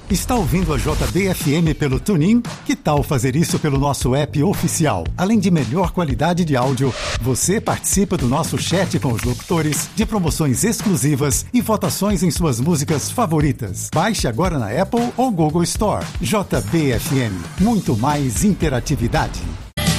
Está ouvindo a JBFM pelo TuneIn? Que tal fazer isso pelo nosso app oficial? Além de melhor qualidade de áudio, você participa do nosso chat com os locutores, de promoções exclusivas e votações em suas músicas favoritas. Baixe agora na Apple ou Google Store. JBFM. Muito mais interatividade.